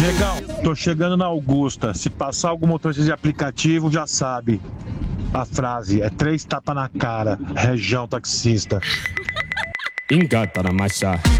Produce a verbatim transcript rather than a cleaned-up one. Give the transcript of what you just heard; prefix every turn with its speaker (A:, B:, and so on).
A: Diegão, tô chegando na Augusta. Se passar algum motorista de aplicativo, já sabe. A frase é três tapas na cara. Região taxista.
B: Engata na marcha.